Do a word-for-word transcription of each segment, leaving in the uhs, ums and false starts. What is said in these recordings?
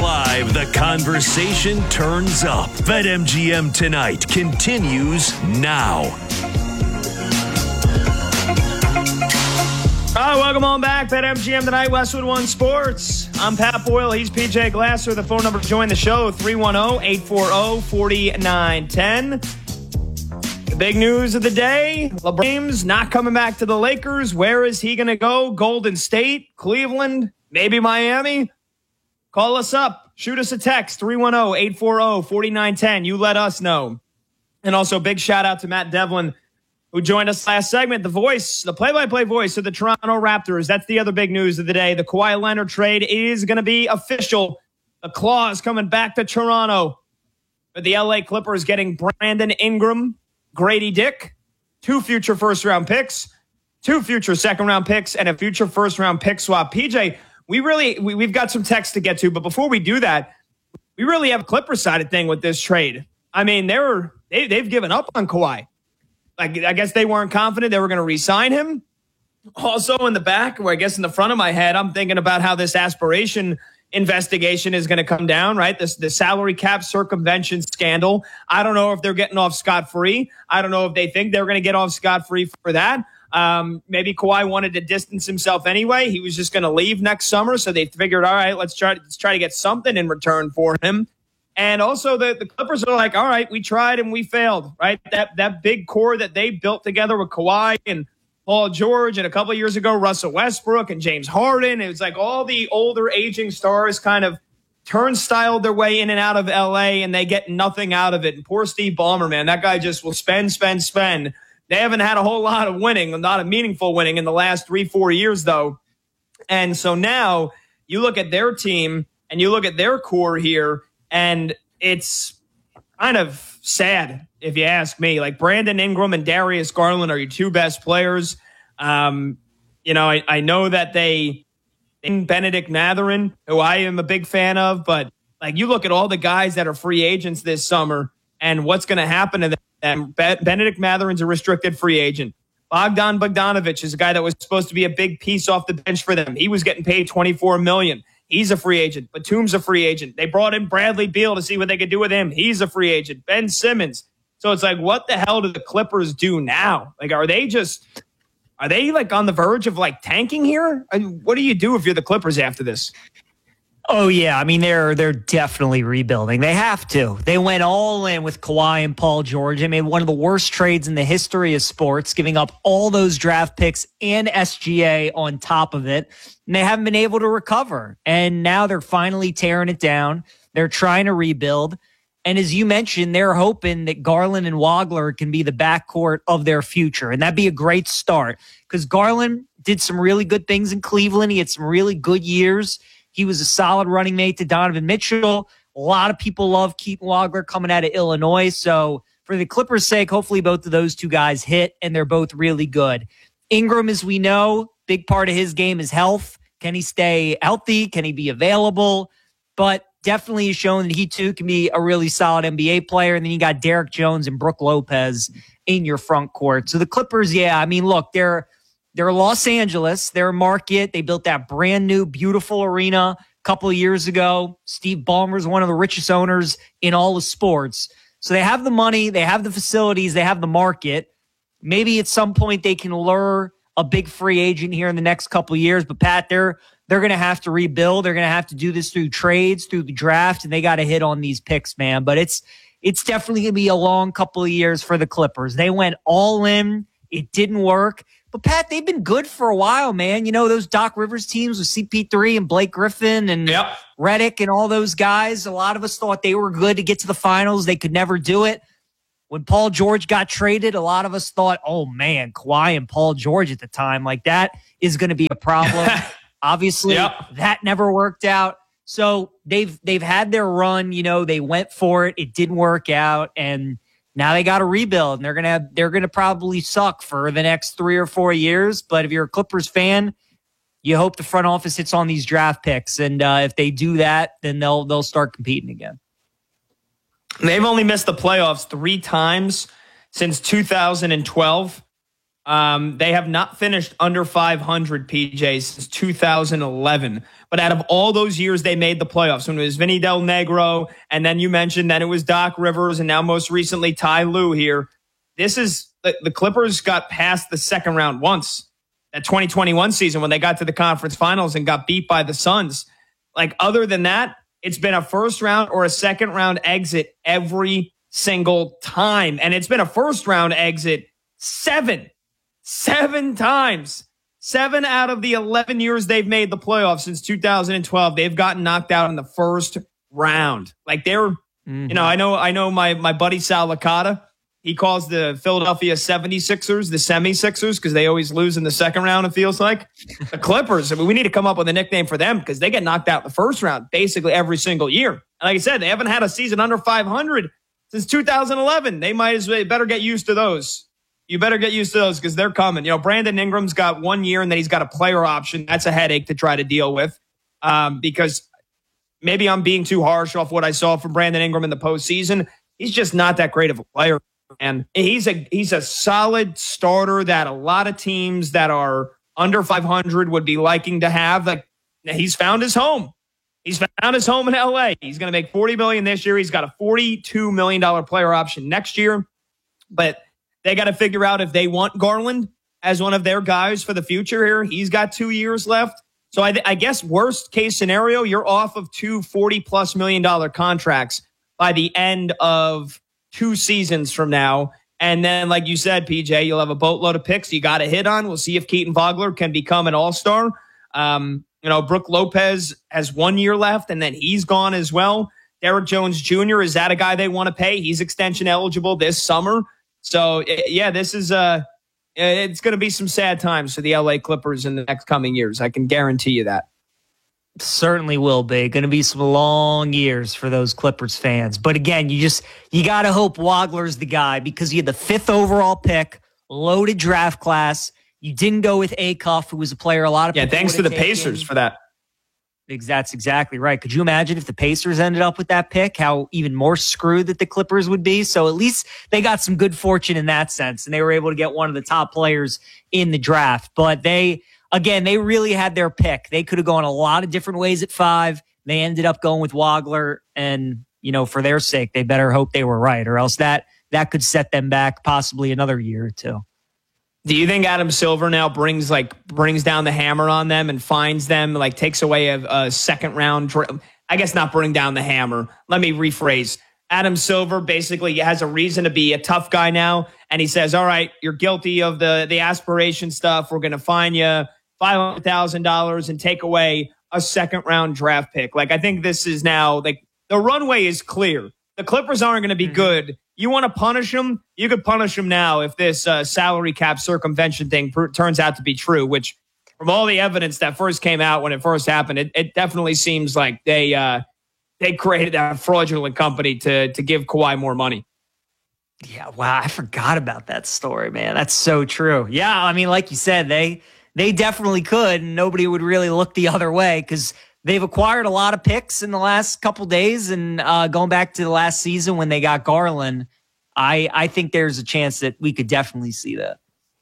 live, the conversation turns up. BetMGM Tonight continues now. All right, welcome on back. BetMGM Tonight, Westwood One Sports. I'm Pat Boyle. He's P J Glasser. The phone number to join the show, three one zero, eight four zero, four nine one zero. The big news of the day, LeBron James not coming back to the Lakers. Where is he going to go? Golden State, Cleveland, maybe Miami? Call us up. Shoot us a text, three one zero, eight four zero, four nine one zero. You let us know. And also, big shout out to Matt Devlin, who joined us last segment, the voice, the play-by-play voice of the Toronto Raptors. That's the other big news of the day. The Kawhi Leonard trade is going to be official. The clause coming back to Toronto. But the L A Clippers getting Brandon Ingram, Grady Dick, two future first-round picks, two future second-round picks, and a future first-round pick swap. P J, we really, we, we've got some text to get to, but before we do that, we really have a Clippers-sided thing with this trade. I mean, they were, they, they've given up on Kawhi. Like, I guess they weren't confident they were going to re-sign him. Also in the back, or I guess in the front of my head, I'm thinking about how this aspiration investigation is going to come down, right? This the salary cap circumvention scandal. I don't know if they're getting off scot-free. I don't know if they think they're going to get off scot-free for that. Um, maybe Kawhi wanted to distance himself anyway. He was just going to leave next summer, so they figured, all right, let's try, let's try to get something in return for him. And also the, the Clippers are like, all right, we tried and we failed, right? That that big core that they built together with Kawhi and Paul George and a couple of years ago, Russell Westbrook and James Harden. It was like all the older aging stars kind of turnstiled their way in and out of L A and they get nothing out of it. And poor Steve Ballmer, man, that guy just will spend, spend, spend. They haven't had a whole lot of winning, not a meaningful winning in the last three, four years, though. And so now you look at their team and you look at their core here, and it's kind of sad, if you ask me. Like, Brandon Ingram and Darius Garland are your two best players. Um, you know, I, I know that they, Benedict Mathurin, who I am a big fan of, but like, you look at all the guys that are free agents this summer and what's going to happen to them. And Benedict Mathurin's a restricted free agent. Bogdan Bogdanovic is a guy that was supposed to be a big piece off the bench for them. He was getting paid twenty-four million dollars. He's a free agent. Batum's a free agent. They brought in Bradley Beal to see what they could do with him. He's a free agent. Ben Simmons. So it's like, what the hell do the Clippers do now? Like, are they just, are they like on the verge of like tanking here? I mean, what do you do if you're the Clippers after this? Oh, yeah. I mean, they're they're definitely rebuilding. They have to. They went all in with Kawhi and Paul George. They made one of the worst trades in the history of sports, giving up all those draft picks and S G A on top of it. And they haven't been able to recover. And now they're finally tearing it down. They're trying to rebuild. And as you mentioned, they're hoping that Garland and Wagler can be the backcourt of their future. And that'd be a great start because Garland did some really good things in Cleveland. He had some really good years. He was a solid running mate to Donovan Mitchell. A lot of people love Keaton Wagler coming out of Illinois. So for the Clippers' sake, hopefully both of those two guys hit, and they're both really good. Ingram, as we know, big part of his game is health. Can he stay healthy? Can he be available? But definitely has shown that he, too, can be a really solid N B A player. And then you got Derek Jones and Brook Lopez in your front court. So the Clippers, yeah, I mean, look, they're They're Los Angeles. They're a market. They built that brand new, beautiful arena a couple of years ago. Steve Ballmer is one of the richest owners in all of sports. So they have the money. They have the facilities. They have the market. Maybe at some point they can lure a big free agent here in the next couple of years. But, Pat, they're, they're going to have to rebuild. They're going to have to do this through trades, through the draft, and they got to hit on these picks, man. But it's it's definitely going to be a long couple of years for the Clippers. They went all in. It didn't work. But, Pat, they've been good for a while, man. You know, those Doc Rivers teams with C P three and Blake Griffin and yep. Redick and all those guys, a lot of us thought they were good to get to the finals. They could never do it. When Paul George got traded, a lot of us thought, oh, man, Kawhi and Paul George at the time, like that is going to be a problem. Obviously, yep. that never worked out. So they've they've had their run. You know, they went for it. It didn't work out. And now they got to rebuild, and they're gonna have, they're gonna probably suck for the next three or four years. But if you're a Clippers fan, you hope the front office hits on these draft picks, and uh, if they do that, then they'll they'll start competing again. They've only missed the playoffs three times since two thousand twelve. Um, they have not finished under five hundred, P J, since two thousand eleven. But out of all those years they made the playoffs, when it was Vinny Del Negro, and then you mentioned then it was Doc Rivers, and now most recently Ty Lue here. This is the, the Clippers got past the second round once. That twenty twenty-one season when they got to the conference finals and got beat by the Suns. Like, other than that, it's been a first round or a second round exit every single time. And it's been a first round exit seven. Seven times. Seven out of the eleven years they've made the playoffs since two thousand twelve, they've gotten knocked out in the first round. Like, they're, mm-hmm. you know, I know, I know my, my buddy Sal Licata, he calls the Philadelphia seventy-sixers the semi-sixers because they always lose in the second round, it feels like. The Clippers, I mean, we need to come up with a nickname for them because they get knocked out in the first round basically every single year. And like I said, they haven't had a season under five hundred since two thousand eleven. They might as well better get used to those. You better get used to those because they're coming. You know, Brandon Ingram's got one year and then he's got a player option. That's a headache to try to deal with um, because maybe I'm being too harsh off what I saw from Brandon Ingram in the postseason. He's just not that great of a player. And he's a he's a solid starter that a lot of teams that are under five hundred would be liking to have. Like, he's found his home. He's found his home in L A. He's going to make forty million dollars this year. He's got a forty-two million dollars player option next year. But they got to figure out if they want Garland as one of their guys for the future here. He's got two years left. So I, th- I guess worst case scenario, you're off of two forty-plus million dollar contracts by the end of two seasons from now. And then, like you said, P J, you'll have a boatload of picks you got to hit on. We'll see if Keaton Vogler can become an all-star. Um, you know, Brook Lopez has one year left, and then he's gone as well. Derrick Jones Junior, is that a guy they want to pay? He's extension eligible this summer. So, yeah, this is uh, it's going to be some sad times for the L A Clippers in the next coming years. I can guarantee you that. Certainly will be. Going to be some long years for those Clippers fans. But again, you just, you got to hope Wagler's the guy because you had the fifth overall pick, loaded draft class. You didn't go with Acuff, who was a player a lot of yeah, people thanks to the taken. Pacers for that. That's exactly right. Could you imagine if the Pacers ended up with that pick, how even more screwed that the Clippers would be? So at least they got some good fortune in that sense, and they were able to get one of the top players in the draft. But they, again, they really had their pick. They could have gone a lot of different ways at five. They ended up going with Wagler, and, you know, for their sake, they better hope they were right, or else that that could set them back possibly another year or two. Do you think Adam Silver now brings like brings down the hammer on them and finds them, like takes away a, a second round? I guess not bring down the hammer. Let me rephrase. Adam Silver basically has a reason to be a tough guy now, and he says, "All right, you're guilty of the the aspiration stuff. We're going to fine you five hundred thousand dollars and take away a second round draft pick." Like, I think this is now like the runway is clear. The Clippers aren't going to be mm-hmm. good. You want to punish them? You could punish them now if this uh, salary cap circumvention thing pr- turns out to be true, which from all the evidence that first came out when it first happened, it, it definitely seems like they uh, they created that fraudulent company to to give Kawhi more money. Yeah, wow, I forgot about that story, man. That's so true. Yeah, I mean, like you said, they they definitely could, and nobody would really look the other way because they've acquired a lot of picks in the last couple days, and uh, going back to the last season when they got Garland, I, I think there's a chance that we could definitely see that.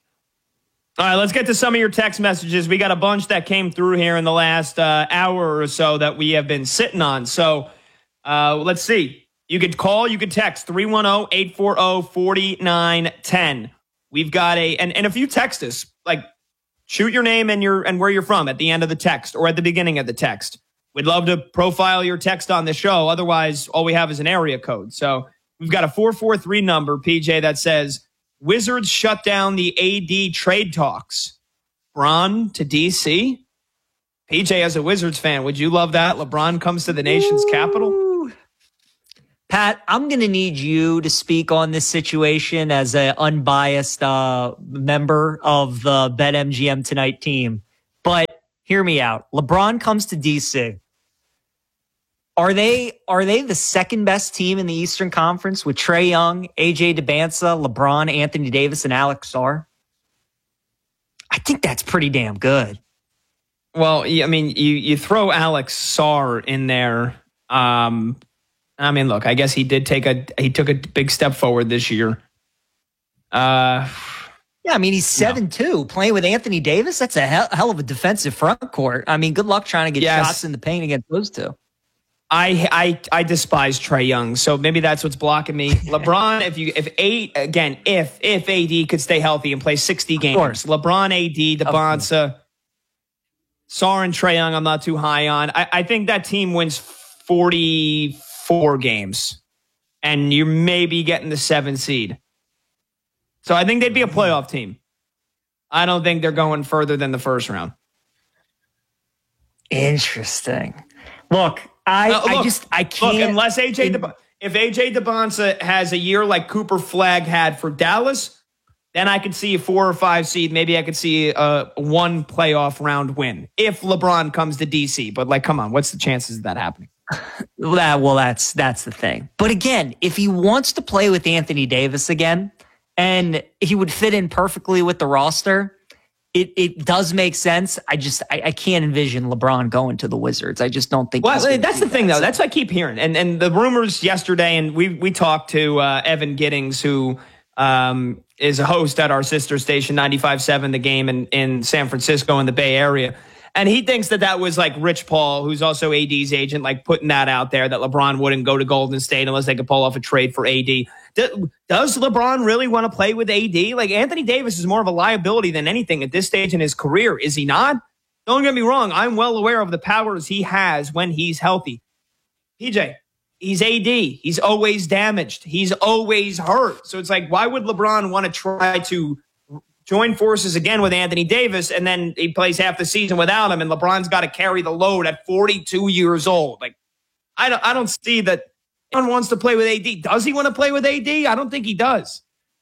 All right, let's get to some of your text messages. We got a bunch that came through here in the last uh, hour or so that we have been sitting on. So uh, let's see. You could call, you could text three one zero, eight four zero, four nine one zero. We've got a, and, and if you text us, like, shoot your name and your and where you're from at the end of the text or at the beginning of the text. We'd love to profile your text on the show. Otherwise, all we have is an area code. So we've got a four four three number, P J, that says, Wizards shut down the A D trade talks. LeBron to D C? P J, as a Wizards fan, would you love that? LeBron comes to the nation's Ooh. capital? Pat, I'm going to need you to speak on this situation as an unbiased uh, member of the BetMGM Tonight team. But hear me out. LeBron comes to D C. Are they are they the second best team in the Eastern Conference with Trae Young, A J DeBanza, LeBron, Anthony Davis, and Alex Sarr? I think that's pretty damn good. Well, I mean, you you throw Alex Sarr in there. Um, I mean, look, I guess he did take a he took a big step forward this year. Uh, Yeah, I mean, he's seven two, no. Playing with Anthony Davis. That's a hell, hell of a defensive front court. I mean, good luck trying to get yes. shots in the paint against those two. I I I despise Trae Young, so maybe that's what's blocking me. LeBron, if you if eight again, if if A D could stay healthy and play sixty games, LeBron, A D, DeBonsa, Sar and Trae Young, I'm not too high on. I, I think that team wins forty-four games, and you're maybe getting the seven seed. So I think they'd be a playoff team. I don't think they're going further than the first round. Interesting. Look. I, uh, look, I just I can't. Look, unless A J De, if A J DeBonsa has a year like Cooper Flagg had for Dallas, then I could see a four or five seed. Maybe I could see a one playoff round win if LeBron comes to D C. But like, come on, what's the chances of that happening? That, well, that's that's the thing. But again, if he wants to play with Anthony Davis again, and he would fit in perfectly with the roster. It it does make sense. I just I, I can't envision LeBron going to the Wizards. I just don't think. Well, that's the thing, that. though. That's what I keep hearing, and and the rumors yesterday, and we we talked to uh, Evan Giddings, who um, is a host at our sister station ninety-five point seven, The Game in in San Francisco in the Bay Area, and he thinks that that was like Rich Paul, who's also A D's agent, like putting that out there that LeBron wouldn't go to Golden State unless they could pull off a trade for A D. Does LeBron really want to play with A D? Like, Anthony Davis is more of a liability than anything at this stage in his career, is he not? Don't get me wrong. I'm well aware of the powers he has when he's healthy. P J, he's A D. He's always damaged. He's always hurt. So it's like, why would LeBron want to try to join forces again with Anthony Davis, and then he plays half the season without him, and LeBron's got to carry the load at forty-two years old? Like, I don't, I don't see that. Wants to play with A D. Does he want to play with A D? I don't think he does.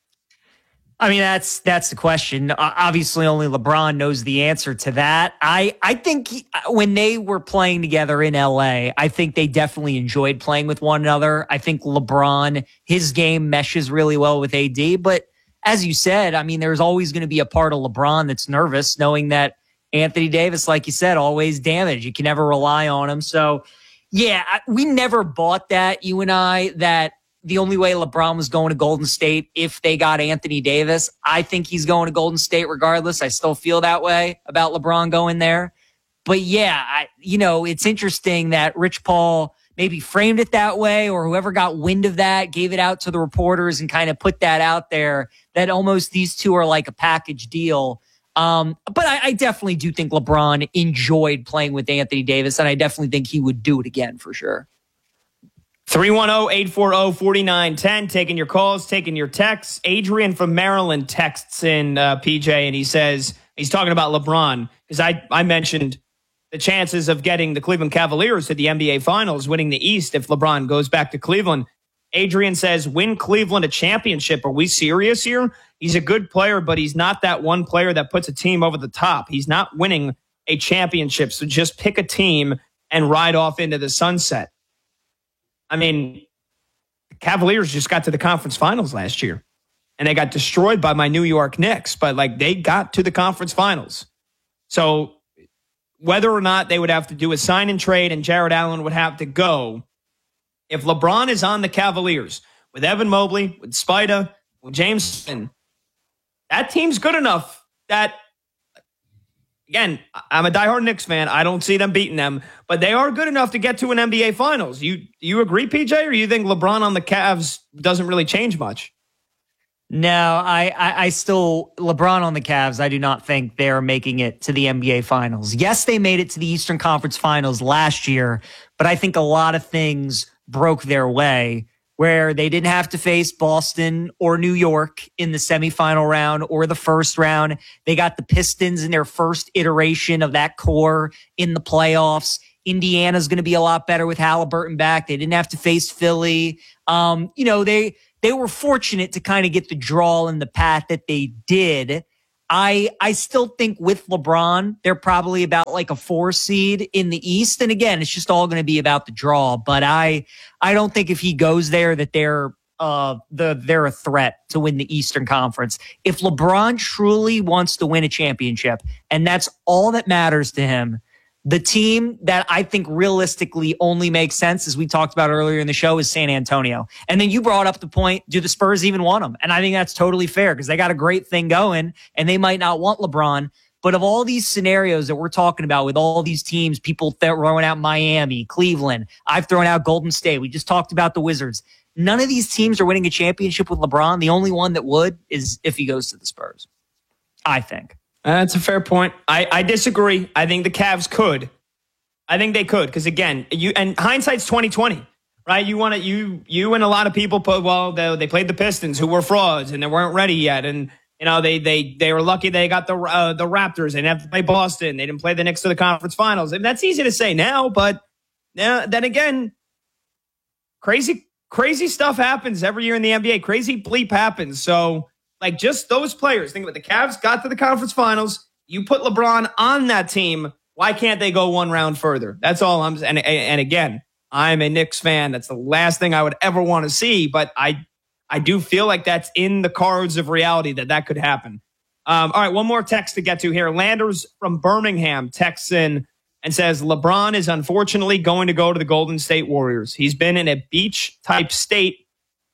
I mean, that's that's the question. Uh, obviously, only LeBron knows the answer to that. I I think he, when they were playing together in L A, I think they definitely enjoyed playing with one another. I think LeBron, his game meshes really well with A D. But as you said, I mean, there's always going to be a part of LeBron that's nervous, knowing that Anthony Davis, like you said, always damaged. You can never rely on him. So, yeah, we never bought that, you and I, that the only way LeBron was going to Golden State if they got Anthony Davis. I think he's going to Golden State regardless. I still feel that way about LeBron going there. But, yeah, I, you know, it's interesting that Rich Paul maybe framed it that way, or whoever got wind of that gave it out to the reporters and kind of put that out there, that almost these two are like a package deal. Um, but I, I definitely do think LeBron enjoyed playing with Anthony Davis, and I definitely think he would do it again for sure. three one zero, eight four zero, four nine one zero, taking your calls, taking your texts. Adrian from Maryland texts in, uh, P J, and he says, he's talking about LeBron, because I, I mentioned the chances of getting the Cleveland Cavaliers to the N B A Finals, winning the East if LeBron goes back to Cleveland. Adrian says, win Cleveland a championship. Are we serious here? He's a good player, but he's not that one player that puts a team over the top. He's not winning a championship, so just pick a team and ride off into the sunset. I mean, the Cavaliers just got to the conference finals last year, and they got destroyed by my New York Knicks, but like they got to the conference finals. So whether or not they would have to do a sign and trade and Jared Allen would have to go, if LeBron is on the Cavaliers with Evan Mobley, with Spida, with James, and that team's good enough that, again, I'm a diehard Knicks fan. I don't see them beating them, but they are good enough to get to an N B A Finals. You you agree, P J, or you think LeBron on the Cavs doesn't really change much? No, I, I, I still, LeBron on the Cavs, I do not think they're making it to the N B A Finals. Yes, they made it to the Eastern Conference Finals last year, but I think a lot of things broke their way where they didn't have to face Boston or New York in the semifinal round or the first round. They got the Pistons in their first iteration of that core in the playoffs. Indiana's going to be a lot better with Halliburton back. They didn't have to face Philly. Um, you know, they, they were fortunate to kind of get the draw in the path that they did. I I still think with LeBron, they're probably about like a four seed in the East. And again, it's just all going to be about the draw. But I I don't think if he goes there that they're uh the they're a threat to win the Eastern Conference. If LeBron truly wants to win a championship, and that's all that matters to him, The team that I think realistically only makes sense, as we talked about earlier in the show, is San Antonio. And then you brought up the point, do the Spurs even want them? And I think that's totally fair because they got a great thing going and they might not want LeBron. But of all these scenarios that we're talking about with all these teams, people throwing out Miami, Cleveland, I've thrown out Golden State. We just talked about the Wizards. None of these teams are winning a championship with LeBron. The only one that would is if he goes to the Spurs, I think. That's a fair point. I, I disagree. I think the Cavs could. I think they could because again, you and hindsight's twenty twenty, right? You want to you you and a lot of people put well they, they played the Pistons who were frauds and they weren't ready yet, and you know they they they were lucky they got the uh, the Raptors. They didn't have to play Boston. They didn't play the Knicks to the conference finals. And that's easy to say now, but uh, then again, crazy crazy stuff happens every year in the N B A. Crazy bleep happens. So. Like, just those players. Think about it. The Cavs got to the conference finals. You put LeBron on that team. Why can't they go one round further? That's all I'm saying. And, and again, I'm a Knicks fan. That's the last thing I would ever want to see. But I I do feel like that's in the cards of reality that that could happen. Um, all right, one more text to get to here. Landers from Birmingham texts in and says, LeBron is unfortunately going to go to the Golden State Warriors. He's been in a beach-type state.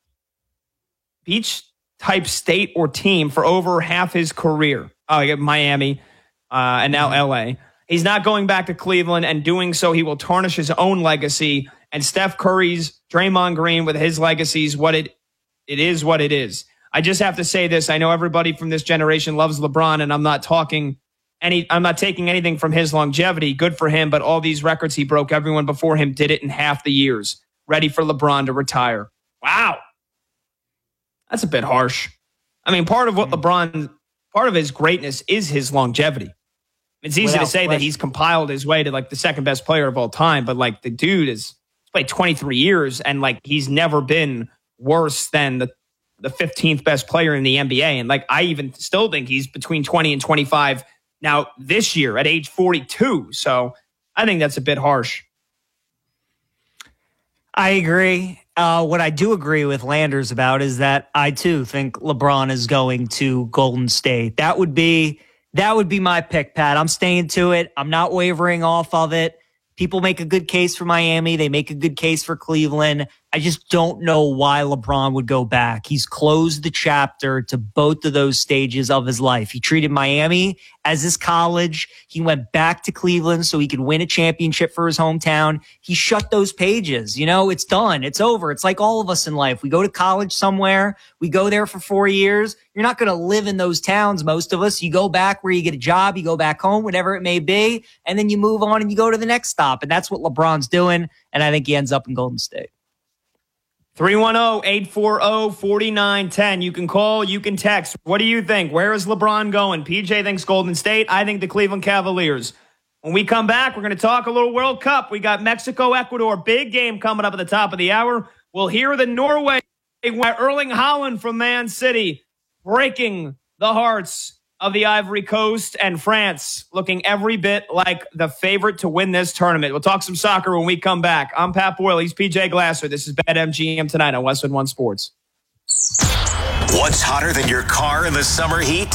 Beach type state or team for over half his career. Oh, I get Miami uh, and now L A. He's not going back to Cleveland, and doing so, he will tarnish his own legacy. And Steph Curry's, Draymond Green with his legacies, what it it is what it is. I just have to say this. I know everybody from this generation loves LeBron, and I'm not talking any. I'm not taking anything from his longevity. Good for him, but all these records he broke, everyone before him did it in half the years. Ready for LeBron to retire. Wow. That's a bit harsh. I mean, part of what LeBron, part of his greatness is his longevity. It's easy Without to say question. that he's compiled his way to like the second best player of all time, but like the dude is he's played twenty-three years and like he's never been worse than the the fifteenth best player in the N B A. And like I even still think he's between twenty and twenty-five now this year at age forty-two. So I think that's a bit harsh. I agree. Uh, what I do agree with Landers about is that I too think LeBron is going to Golden State. That would be that would be my pick, Pat. I'm staying to it. I'm not wavering off of it. People make a good case for Miami. They make a good case for Cleveland. I just don't know why LeBron would go back. He's closed the chapter to both of those stages of his life. He treated Miami as his college. He went back to Cleveland so he could win a championship for his hometown. He shut those pages. You know, it's done. It's over. It's like all of us in life. We go to college somewhere. We go there for four years. You're not going to live in those towns, most of us. You go back where you get a job. You go back home, whatever it may be. And then you move on and you go to the next stop. And that's what LeBron's doing. And I think he ends up in Golden State. three one zero, eight four zero, four nine one zero. You can call, you can text. What do you think? Where is LeBron going? P J thinks Golden State. I think the Cleveland Cavaliers. When we come back, we're going to talk a little World Cup. We got Mexico, Ecuador. Big game coming up at the top of the hour. We'll hear the Norway, Erling Haaland from Man City, breaking the hearts of the Ivory Coast, and France looking every bit like the favorite to win this tournament. We'll talk some soccer when we come back. I'm Pat Boyle. He's P J Glasser. This is BetMGM tonight on Westwood One Sports. What's hotter than your car in the summer heat?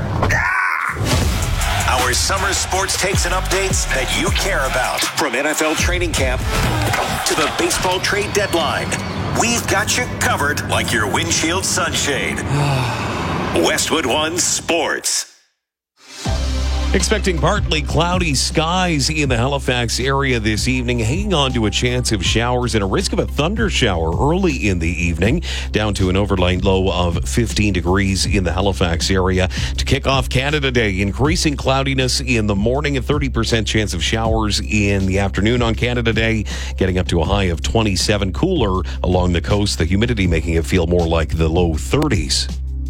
Our summer sports takes and updates that you care about. From N F L training camp to the baseball trade deadline, we've got you covered like your windshield sunshade. Westwood One Sports. Expecting partly cloudy skies in the Halifax area this evening. Hanging on to a chance of showers and a risk of a thunder shower early in the evening. Down to an overnight low of fifteen degrees in the Halifax area. To kick off Canada Day, increasing cloudiness in the morning. A thirty percent chance of showers in the afternoon on Canada Day. Getting up to a high of twenty-seven. Cooler along the coast. The humidity making it feel more like the low thirties.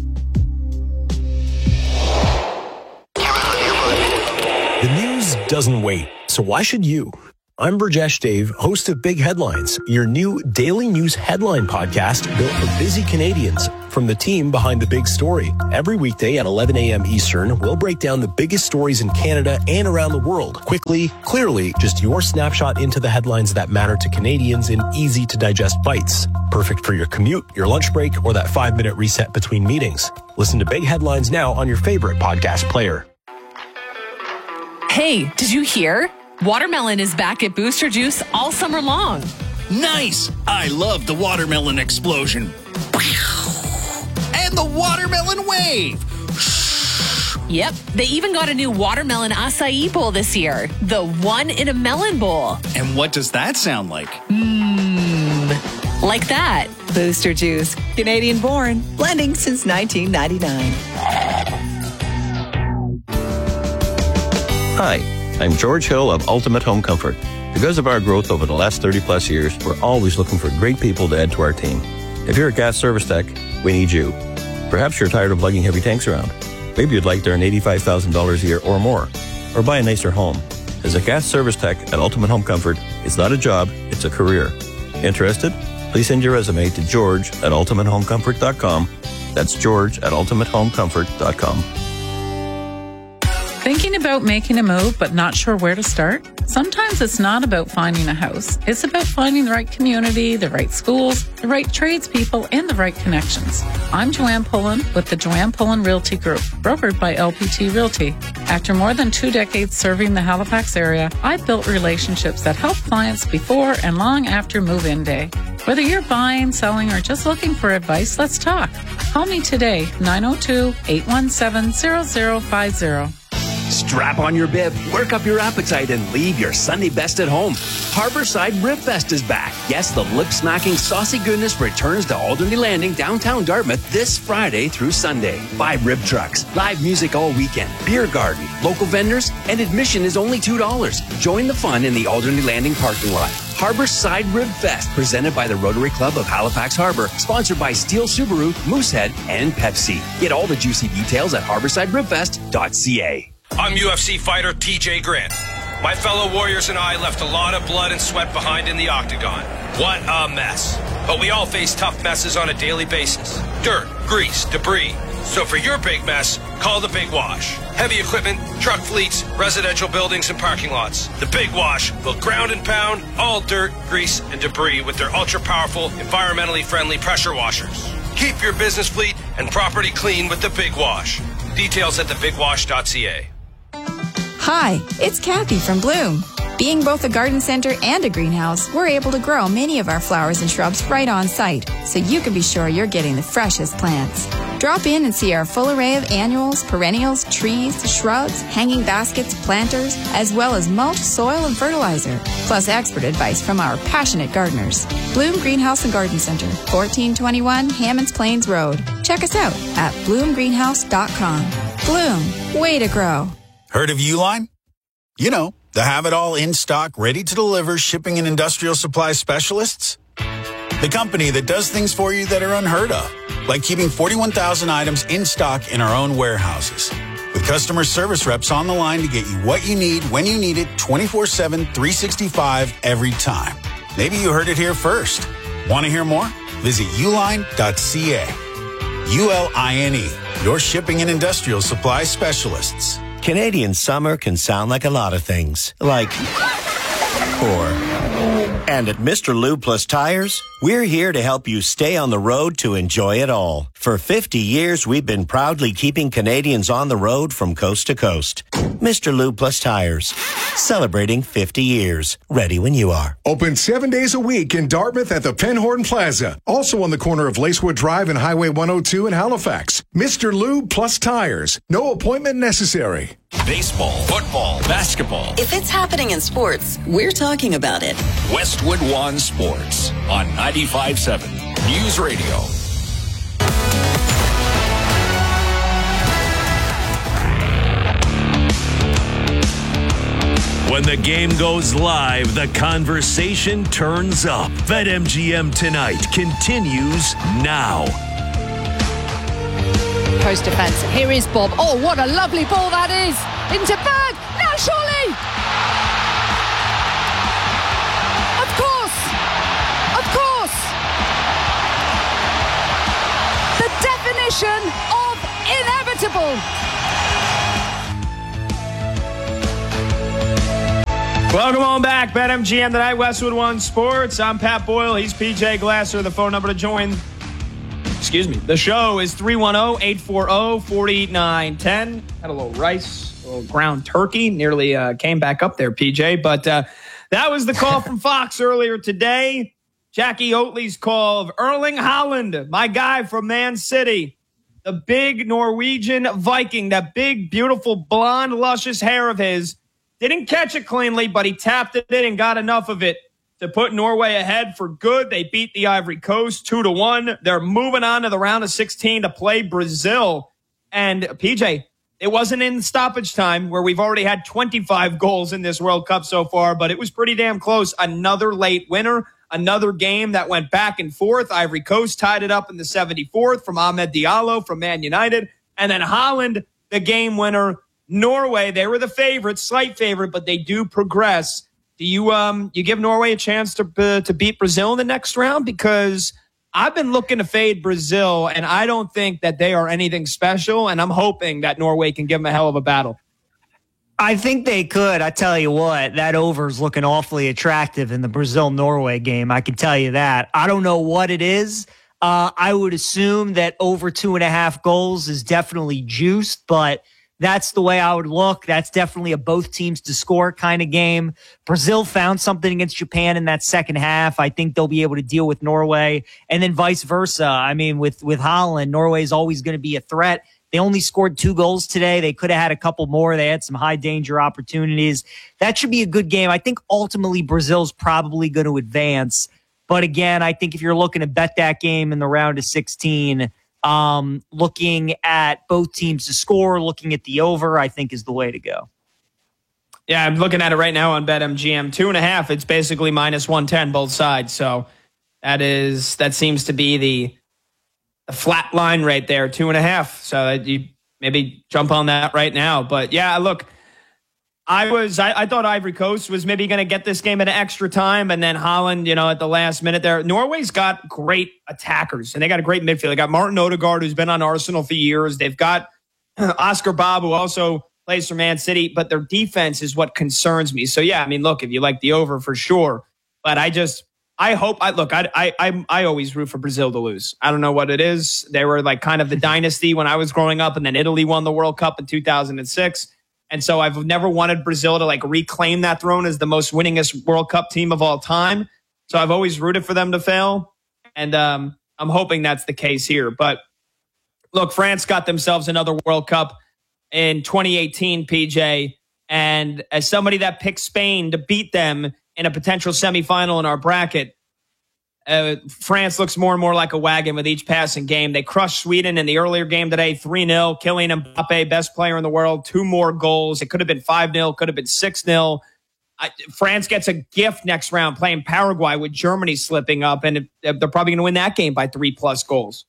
The news doesn't wait, so why should you? I'm Burjesh Dave, host of Big Headlines, your new daily news headline podcast built for busy Canadians from the team behind the big story. Every weekday at eleven a.m. Eastern, we'll break down the biggest stories in Canada and around the world. Quickly, clearly, just your snapshot into the headlines that matter to Canadians in easy-to-digest bites. Perfect for your commute, your lunch break, or that five-minute reset between meetings. Listen to Big Headlines now on your favorite podcast player. Hey, did you hear? Watermelon is back at Booster Juice all summer long. Nice! I love the watermelon explosion. And the watermelon wave. Yep, they even got a new watermelon acai bowl this year. The one in a melon bowl. And what does that sound like? Mmm, like that. Booster Juice, Canadian born, blending since nineteen ninety-nine. Hi, I'm George Hill of Ultimate Home Comfort. Because of our growth over the last thirty plus years, we're always looking for great people to add to our team. If you're a gas service tech, we need you. Perhaps you're tired of lugging heavy tanks around. Maybe you'd like to earn eighty-five thousand dollars a year or more, or buy a nicer home. As a gas service tech at Ultimate Home Comfort, it's not a job, it's a career. Interested? Please send your resume to George at ultimate home comfort dot com. That's George at ultimate home comfort dot com. Thinking about making a move but not sure where to start? Sometimes it's not about finding a house. It's about finding the right community, the right schools, the right tradespeople, and the right connections. I'm Joanne Pullen with the Joanne Pullen Realty Group, brokered by L P T Realty. After more than two decades serving the Halifax area, I've built relationships that help clients before and long after move-in day. Whether you're buying, selling, or just looking for advice, let's talk. Call me today, nine oh two, eight one seven, zero zero five zero. Strap on your bib, work up your appetite, and leave your Sunday best at home. Harborside Rib Fest is back. Yes, the lip-smacking, saucy goodness returns to Alderney Landing, downtown Dartmouth, this Friday through Sunday. Five rib trucks, live music all weekend, beer garden, local vendors, and admission is only two dollars. Join the fun in the Alderney Landing parking lot. Harborside Rib Fest, presented by the Rotary Club of Halifax Harbor, sponsored by Steel Subaru, Moosehead, and Pepsi. Get all the juicy details at harborside rib fest dot c a. I'm U F C fighter T J Grant. My fellow warriors and I left a lot of blood and sweat behind in the octagon. What a mess. But we all face tough messes on a daily basis. Dirt, grease, debris. So for your big mess, call the Big Wash. Heavy equipment, truck fleets, residential buildings, and parking lots. The Big Wash will ground and pound all dirt, grease, and debris with their ultra-powerful, environmentally friendly pressure washers. Keep your business fleet and property clean with the Big Wash. Details at the big wash dot c a. Hi, it's Kathy from Bloom. Being both a garden center and a greenhouse, we're able to grow many of our flowers and shrubs right on site, so you can be sure you're getting the freshest plants. Drop in and see our full array of annuals, perennials, trees, shrubs, hanging baskets, planters, as well as mulch, soil, and fertilizer, plus expert advice from our passionate gardeners. Bloom Greenhouse and Garden Center, fourteen twenty-one Hammonds Plains Road. Check us out at bloom greenhouse dot com. Bloom, way to grow. Heard of Uline? You know, the have-it-all in-stock, ready-to-deliver shipping and industrial supply specialists. The company that does things for you that are unheard of, like keeping forty-one thousand items in stock in our own warehouses. With customer service reps on the line to get you what you need, when you need it, twenty-four seven, three sixty-five, every time. Maybe you heard it here first. Want to hear more? Visit uline dot c a. U L I N E, your shipping and industrial supply specialists. Canadian summer can sound like a lot of things, like or. And at Mister Lube Plus Tires, we're here to help you stay on the road to enjoy it all. For fifty years, we've been proudly keeping Canadians on the road from coast to coast. Mister Lube Plus Tires, celebrating fifty years. Ready when you are. Open seven days a week in Dartmouth at the Penhorn Plaza. Also on the corner of Lacewood Drive and Highway one oh two in Halifax. Mister Lube Plus Tires. No appointment necessary. Baseball, football, basketball. If it's happening in sports, we're talking about it. Westwood One Sports on ninety-five point seven News Radio. When the game goes live, the conversation turns up. BetMGM Tonight continues now. Post defense. Here is Bob. Oh, what a lovely ball that is. Into Berg. Now surely. Of course. Of course. The definition of inevitable. Welcome on back. BetMGM Tonight, Westwood One Sports. I'm Pat Boyle. He's P J Glasser. The phone number to join excuse me. The show is three one zero, eight four zero, four nine one zero. Had a little rice, a little ground turkey. Nearly uh, came back up there, P J. But uh, that was the call from Fox earlier today. Jackie Oatley's call of Erling Haaland, my guy from Man City. The big Norwegian Viking, that big, beautiful, blonde, luscious hair of his. Didn't catch it cleanly, but he tapped it in and got enough of it to put Norway ahead for good. They beat the Ivory Coast two to one. They're moving on to the round of sixteen to play Brazil. And P J, it wasn't in stoppage time where we've already had twenty-five goals in this World Cup so far, but it was pretty damn close. Another late winner. Another game that went back and forth. Ivory Coast tied it up in the seventy-fourth from Ahmed Diallo from Man United. And then Haaland, the game winner. Norway, they were the favorite, slight favorite, but they do progress. Do you um you give Norway a chance to uh, to beat Brazil in the next round? Because I've been looking to fade Brazil, and I don't think that they are anything special, and I'm hoping that Norway can give them a hell of a battle. I think they could. I tell you what, that over's looking awfully attractive in the Brazil-Norway game. I can tell you that. I don't know what it is. Uh, I would assume that over two and a half goals is definitely juiced, but that's the way I would look. That's definitely a both teams to score kind of game. Brazil found something against Japan in that second half. I think they'll be able to deal with Norway, and then vice versa. I mean, with, with Haaland, Norway is always going to be a threat. They only scored two goals today. They could have had a couple more. They had some high danger opportunities. That should be a good game. I think ultimately Brazil's probably going to advance. But again, I think if you're looking to bet that game in the round of sixteen, um, looking at both teams to score, looking at the over, I think is the way to go. Yeah, I'm looking at it right now on BetMGM. Two and a half, it's basically minus one ten both sides. So that is that seems to be the A flat line right there, two and a half. So you maybe jump on that right now. But yeah, look, I was I, I thought Ivory Coast was maybe going to get this game at an extra time, and then Haaland, you know, at the last minute there. Norway's got great attackers, and they got a great midfield. They got Martin Odegaard, who's been on Arsenal for years. They've got Oscar Bob, who also plays for Man City, but their defense is what concerns me. So yeah, I mean, look, if you like the over for sure, but I just. I hope I look, I, I, I, I always root for Brazil to lose. I don't know what it is. They were like kind of the dynasty when I was growing up, and then Italy won the World Cup in two thousand six. And so I've never wanted Brazil to like reclaim that throne as the most winningest World Cup team of all time. So I've always rooted for them to fail. And um, I'm hoping that's the case here. But look, France got themselves another World Cup in twenty eighteen, P J. And as somebody that picked Spain to beat them in a potential semifinal in our bracket, uh, France looks more and more like a wagon with each passing game. They crushed Sweden in the earlier game today, three nil. Kylian Mbappe, best player in the world, two more goals. It could have been five nil, could have been six nil. I, France gets a gift next round playing Paraguay with Germany slipping up, and it, they're probably going to win that game by three-plus goals.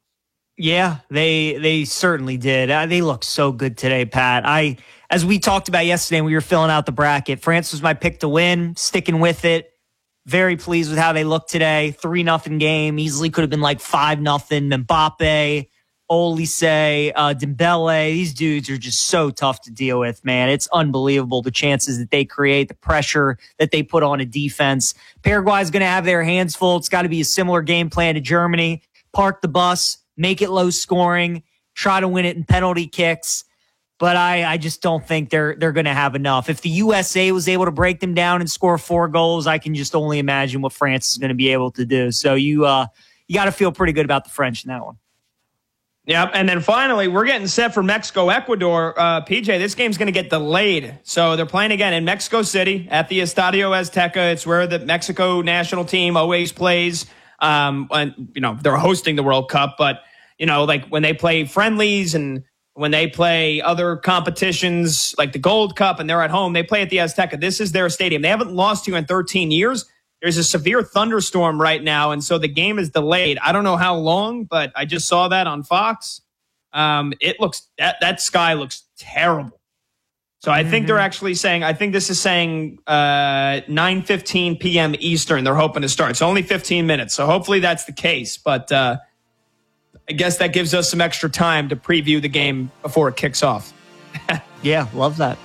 Yeah, they they certainly did. Uh, they look so good today, Pat. I, as we talked about yesterday when we were filling out the bracket, France was my pick to win, sticking with it. Very pleased with how they look today. three nothing game. Easily could have been like five nothing. Mbappe, Olise, uh, Dembele. These dudes are just so tough to deal with, man. It's unbelievable the chances that they create, the pressure that they put on a defense. Paraguay's going to have their hands full. It's got to be a similar game plan to Germany. Park the bus, make it low scoring, try to win it in penalty kicks. But I, I just don't think they're they're going to have enough. If the U S A was able to break them down and score four goals, I can just only imagine what France is going to be able to do. So you uh, you got to feel pretty good about the French in that one. Yeah, and then finally, we're getting set for Mexico-Ecuador. Uh, P J, this game's going to get delayed. So they're playing again in Mexico City at the Estadio Azteca. It's where the Mexico national team always plays. Um, and, you know, they're hosting the World Cup, but, you know, like when they play friendlies and when they play other competitions like the Gold Cup and they're at home, they play at the Azteca. This is their stadium. They haven't lost to in thirteen years. There's a severe thunderstorm right now, and so the game is delayed. I don't know how long, but I just saw that on Fox. Um, it looks that that sky looks terrible. So I mm-hmm. think they're actually saying, I think this is saying uh, nine fifteen p.m. Eastern. They're hoping to start. It's only fifteen minutes, so hopefully that's the case. But uh, I guess that gives us some extra time to preview the game before it kicks off. Yeah, love that.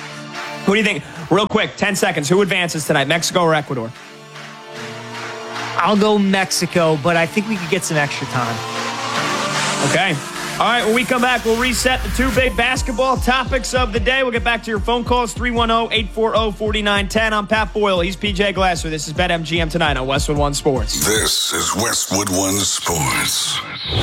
Who do you think? Real quick, ten seconds. Who advances tonight, Mexico or Ecuador? I'll go Mexico, but I think we could get some extra time. Okay. All right, when we come back, we'll reset the two big basketball topics of the day. We'll get back to your phone calls, three one zero, eight four zero, four nine one zero. I'm Pat Boyle. He's P J Glasser. This is BetMGM tonight on Westwood One Sports. This is Westwood One Sports.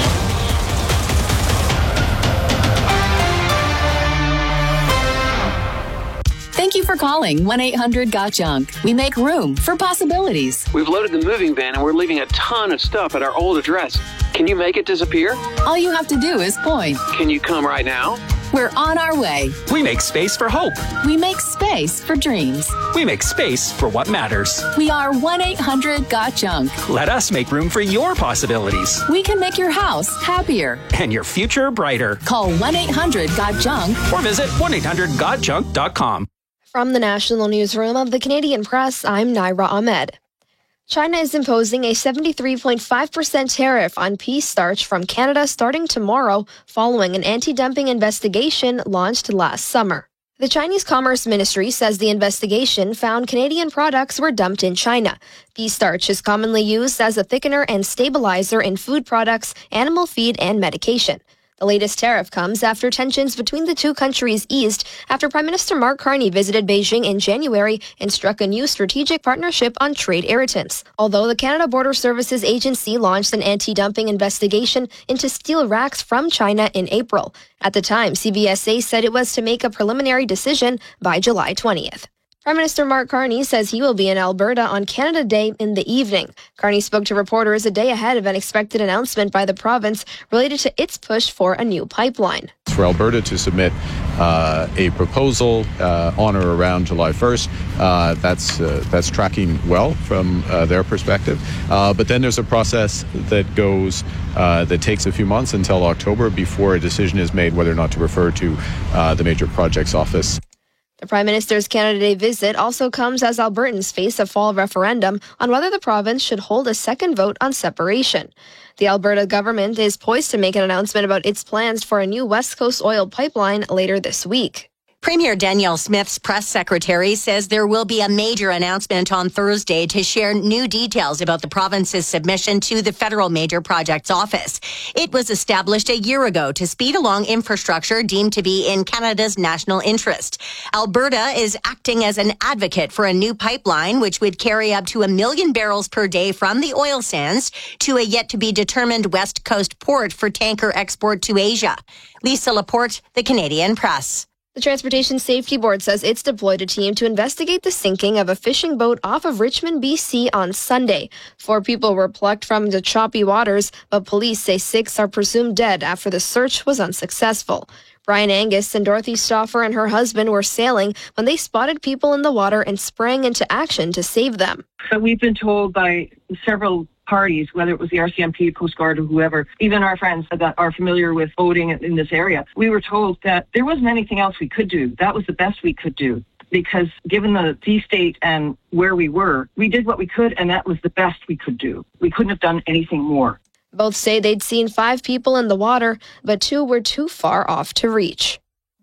Thank you for calling one eight hundred got junk. We make room for possibilities. We've loaded the moving van and we're leaving a ton of stuff at our old address. Can you make it disappear? All you have to do is point. Can you come right now? We're on our way. We make space for hope. We make space for dreams. We make space for what matters. We are one eight hundred got junk. Let us make room for your possibilities. We can make your house happier. And your future brighter. Call one eight hundred got junk. Or visit one eight hundred got junk dot com. From the National Newsroom of the Canadian Press, I'm Naira Ahmed. China is imposing a seventy-three point five percent tariff on pea starch from Canada starting tomorrow, following an anti-dumping investigation launched last summer. The Chinese Commerce Ministry says the investigation found Canadian products were dumped in China. Pea starch is commonly used as a thickener and stabilizer in food products, animal feed, and medication. The latest tariff comes after tensions between the two countries eased after Prime Minister Mark Carney visited Beijing in January and struck a new strategic partnership on trade irritants. Although the Canada Border Services Agency launched an anti-dumping investigation into steel racks from China in April. At the time, C B S A said it was to make a preliminary decision by July twentieth. Prime Minister Mark Carney says he will be in Alberta on Canada Day in the evening. Carney spoke to reporters a day ahead of an expected announcement by the province related to its push for a new pipeline. For Alberta to submit uh, a proposal uh, on or around July first, uh, that's uh, that's tracking well from uh, their perspective. Uh, but then there's a process that goes uh, that takes a few months until October before a decision is made whether or not to refer to uh, the Major Projects Office. The Prime Minister's Canada Day visit also comes as Albertans face a fall referendum on whether the province should hold a second vote on separation. The Alberta government is poised to make an announcement about its plans for a new West Coast oil pipeline later this week. Premier Danielle Smith's press secretary says there will be a major announcement on Thursday to share new details about the province's submission to the Federal Major Projects Office. It was established a year ago to speed along infrastructure deemed to be in Canada's national interest. Alberta is acting as an advocate for a new pipeline, which would carry up to a million barrels per day from the oil sands to a yet-to-be-determined West Coast port for tanker export to Asia. Lisa Laporte, The Canadian Press. The Transportation Safety Board says it's deployed a team to investigate the sinking of a fishing boat off of Richmond, B C on Sunday. Four people were plucked from the choppy waters, but police say six are presumed dead after the search was unsuccessful. Brian Angus and Dorothy Stauffer and her husband were sailing when they spotted people in the water and sprang into action to save them. So we've been told by several parties, whether it was the R C M P, Coast Guard, or whoever, even our friends that are familiar with boating in this area, we were told that there wasn't anything else we could do. That was the best we could do. Because given the sea state and where we were, we did what we could, and that was the best we could do. We couldn't have done anything more. Both say they'd seen five people in the water, but two were too far off to reach.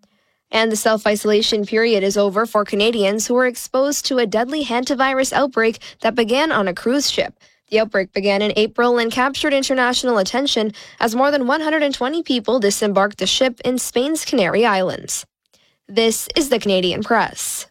And the self-isolation period is over for Canadians who were exposed to a deadly hantavirus outbreak that began on a cruise ship. The outbreak began in April and captured international attention as more than one hundred twenty people disembarked the ship in Spain's Canary Islands. This is the Canadian Press.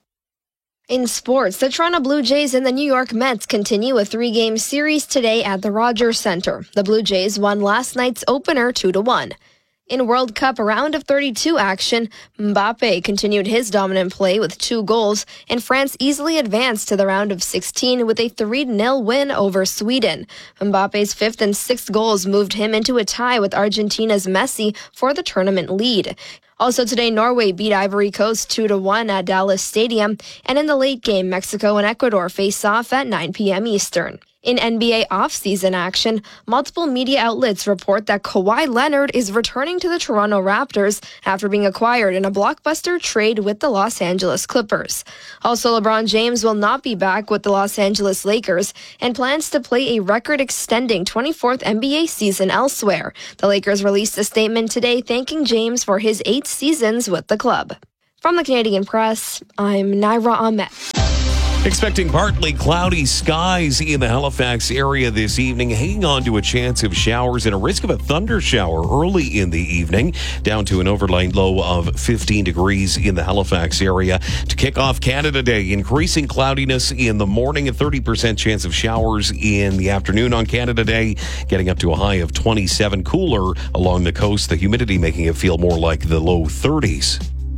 In sports, the Toronto Blue Jays and the New York Mets continue a three-game series today at the Rogers Centre. The Blue Jays won last night's opener two to one. In World Cup round of thirty-two action, Mbappe continued his dominant play with two goals, and France easily advanced to the round of sixteen with a three nil win over Sweden. Mbappe's fifth and sixth goals moved him into a tie with Argentina's Messi for the tournament lead. Also today, Norway beat Ivory Coast two to one at Dallas Stadium, and in the late game, Mexico and Ecuador face off at nine p.m. Eastern. In N B A offseason action, multiple media outlets report that Kawhi Leonard is returning to the Toronto Raptors after being acquired in a blockbuster trade with the Los Angeles Clippers. Also, LeBron James will not be back with the Los Angeles Lakers and plans to play a record-extending twenty-fourth N B A season elsewhere. The Lakers released a statement today thanking James for his eight seasons with the club. From the Canadian Press, I'm Naira Ahmed. Expecting partly cloudy skies in the Halifax area this evening, hanging on to a chance of showers and a risk of a thunder shower early in the evening, down to an overnight low of fifteen degrees in the Halifax area. To kick off Canada Day, increasing cloudiness in the morning, a thirty percent chance of showers in the afternoon on Canada Day, getting up to a high of twenty-seven. Cooler along the coast, the humidity making it feel more like the low thirties.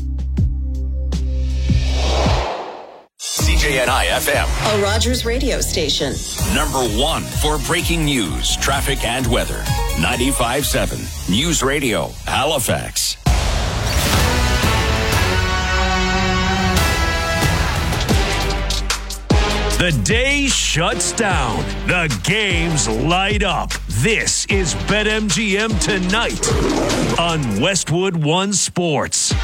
C J N I F M, a Rogers radio station. Number one for breaking news, traffic, and weather. ninety-five point seven News Radio, Halifax. The day shuts down. The games light up. This is BetMGM Tonight on Westwood One Sports.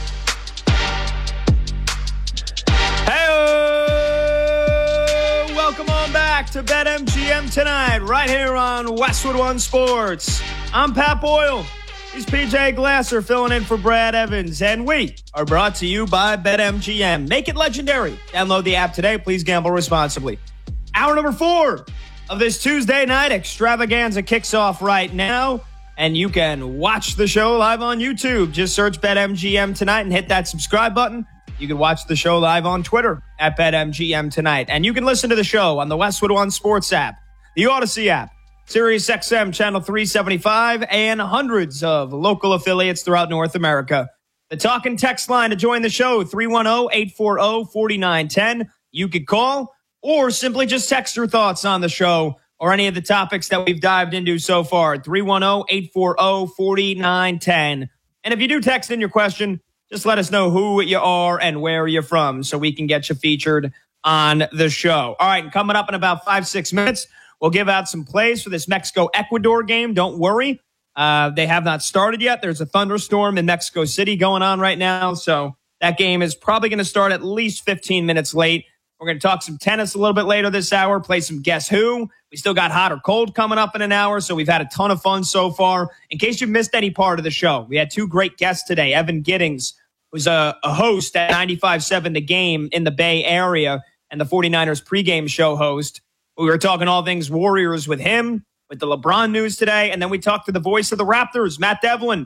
To BetMGM Tonight, right here on Westwood One Sports. I'm Pat Boyle. He's P J Glasser filling in for Brad Evans. And we are brought to you by BetMGM. Make it legendary. Download the app today. Please gamble responsibly. Hour number four of this Tuesday night extravaganza kicks off right now. And you can watch the show live on YouTube. Just search BetMGM Tonight and hit that subscribe button. You can watch the show live on Twitter at BetMGM Tonight. And you can listen to the show on the Westwood One Sports app, the Odyssey app, Sirius X M Channel three seventy-five, and hundreds of local affiliates throughout North America. The talk and text line to join the show, three one zero, eight four zero, four nine one zero. You could call or simply just text your thoughts on the show or any of the topics that we've dived into so far, three one zero, eight four zero, four nine one zero. And if you do text in your question, just let us know who you are and where you're from so we can get you featured on the show. All right, and coming up in about five, six minutes, we'll give out some plays for this Mexico-Ecuador game. Don't worry. Uh, they have not started yet. There's a thunderstorm in Mexico City going on right now, so that game is probably going to start at least fifteen minutes late. We're going to talk some tennis a little bit later this hour, play some Guess Who. We still got Hot or Cold coming up in an hour, so we've had a ton of fun so far. In case you missed any part of the show, we had two great guests today. Evan Giddings, who's a, a host at ninety-five point seven The Game in the Bay Area and the 49ers pregame show host. We were talking all things Warriors with him, with the LeBron news today, and then we talked to the voice of the Raptors, Matt Devlin,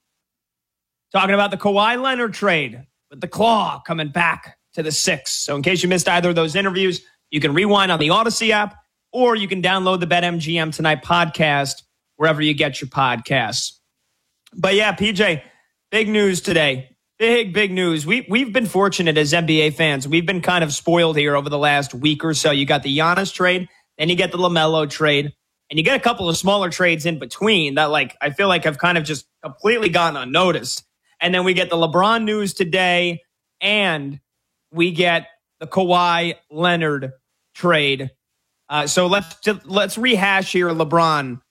talking about the Kawhi Leonard trade with the Claw coming back to the Six. So in case you missed either of those interviews, you can rewind on the Odyssey app, or you can download the BetMGM Tonight podcast wherever you get your podcasts. But yeah, P J, big news today. Big, big news. We, we've been fortunate as N B A fans. We've been kind of spoiled here over the last week or so. You got the Giannis trade, then you get the LaMelo trade, and you get a couple of smaller trades in between that, like, I feel like have kind of just completely gone unnoticed. And then we get the LeBron news today, and we get the Kawhi Leonard trade. Uh, so let's let's rehash here, LeBron.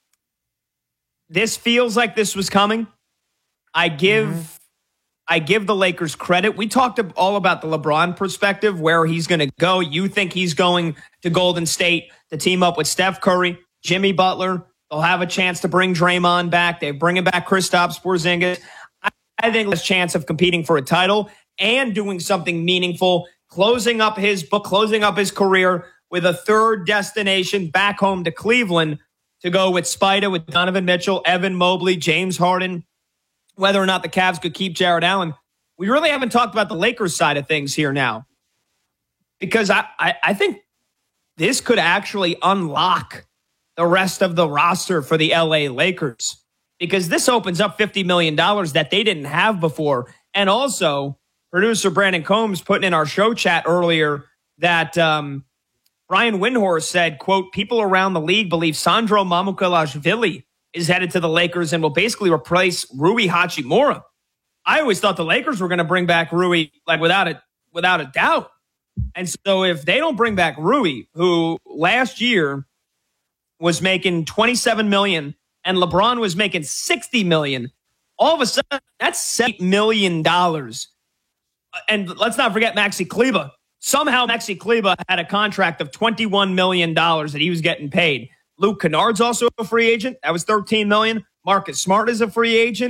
This feels like this was coming. I give... Mm-hmm. I give the Lakers credit. We talked all about the LeBron perspective, where he's going to go. You think he's going to Golden State to team up with Steph Curry, Jimmy Butler. They'll have a chance to bring Draymond back. They're bringing back Kristaps Porzingis. I think there's a chance of competing for a title and doing something meaningful, closing up his book, closing up his career with a third destination back home to Cleveland to go with Spida, with Donovan Mitchell, Evan Mobley, James Harden. Whether or not the Cavs could keep Jared Allen. We really haven't talked about the Lakers side of things here now. Because I, I, I think this could actually unlock the rest of the roster for the L A Lakers. Because this opens up fifty million dollars that they didn't have before. And also, producer Brandon Combs putting in our show chat earlier that um, Brian Windhorst said, quote, people around the league believe Sandro Mamukelashvili is headed to the Lakers and will basically replace Rui Hachimura. I always thought the Lakers were going to bring back Rui, like without a, without a doubt. And so if they don't bring back Rui, who last year was making twenty-seven million dollars and LeBron was making sixty million dollars, all of a sudden that's seven million dollars. And let's not forget Maxi Kleber. Somehow Maxi Kleber had a contract of twenty-one million dollars that he was getting paid. Luke Kennard's also a free agent. That was thirteen million dollars. Marcus Smart is a free agent.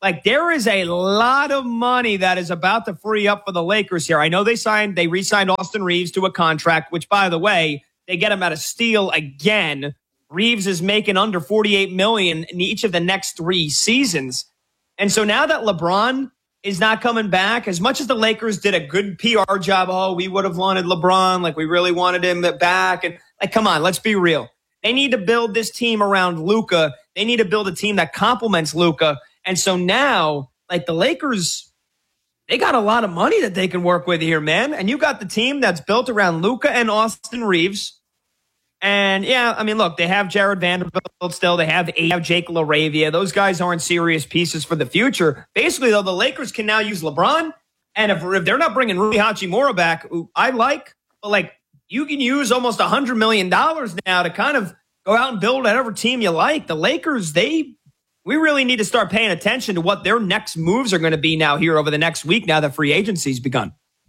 Like, there is a lot of money that is about to free up for the Lakers here. I know they signed, they re-signed Austin Reeves to a contract, which, by the way, they get him at a steal again. Reeves is making under forty-eight million dollars in each of the next three seasons. And so now that LeBron is not coming back, as much as the Lakers did a good P R job, oh, we would have wanted LeBron, like we really wanted him back. And like, come on, let's be real. They need to build this team around Luka. They need to build a team that complements Luka. And so now, like the Lakers, they got a lot of money that they can work with here, man. And you got the team that's built around Luka and Austin Reeves. And yeah, I mean, look, they have Jared Vanderbilt still. They have, they have Jake LaRavia. Those guys aren't serious pieces for the future. Basically, though, the Lakers can now use LeBron. And if, if they're not bringing Rui Hachimura back, who I like, but like you can use almost one hundred million dollars now to kind of go out and build whatever team you like. The Lakers, they... we really need to start paying attention to what their next moves are going to be now here over the next week now that free agency's begun.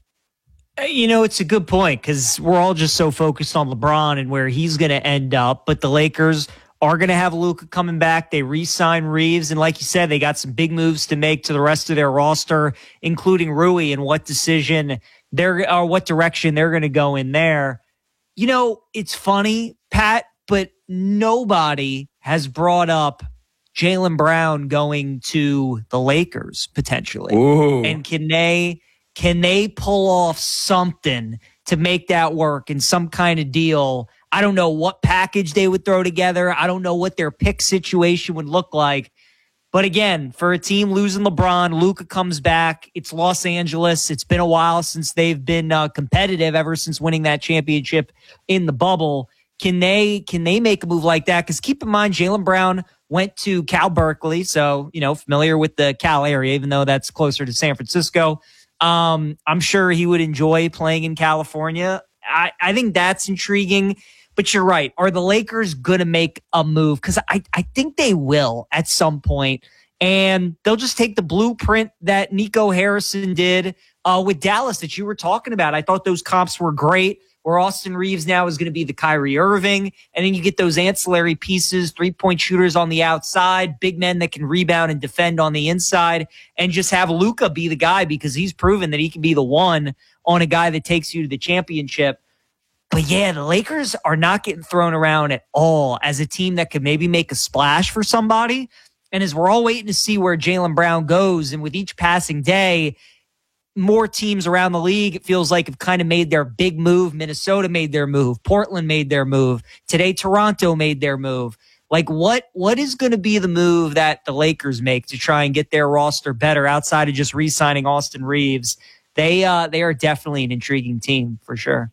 You know, it's a good point because we're all just so focused on LeBron and where he's going to end up. But the Lakers are going to have Luka coming back. They re-sign Reeves. And like you said, they got some big moves to make to the rest of their roster, including Rui and what decision they're or what direction they're going to go in there. You know, it's funny, Pat, but nobody has brought up Jaylen Brown going to the Lakers potentially. Ooh. And can they can they pull off something to make that work in some kind of deal? I don't know what package they would throw together. I don't know what their pick situation would look like. But again, for a team losing LeBron, Luka comes back. It's Los Angeles. It's been a while since they've been uh, competitive ever since winning that championship in the bubble. Can they can they make a move like that? Because keep in mind, Jaylen Brown went to Cal Berkeley, so, you know, familiar with the Cal area, even though that's closer to San Francisco. Um, I'm sure he would enjoy playing in California. I, I think that's intriguing. But you're right. Are the Lakers going to make a move? Because I, I think they will at some point. And they'll just take the blueprint that Nico Harrison did uh, with Dallas that you were talking about. I thought those comps were great, where Austin Reeves now is going to be the Kyrie Irving. And then you get those ancillary pieces, three-point shooters on the outside, big men that can rebound and defend on the inside, and just have Luka be the guy because he's proven that he can be the one on a guy that takes you to the championship. But yeah, the Lakers are not getting thrown around at all as a team that could maybe make a splash for somebody. And as we're all waiting to see where Jaylen Brown goes, and with each passing day, more teams around the league, it feels like, have kind of made their big move. Minnesota made their move. Portland made their move. Today, Toronto made their move. Like, what what is going to be the move that the Lakers make to try and get their roster better outside of just re-signing Austin Reeves? They uh, they are definitely an intriguing team for sure.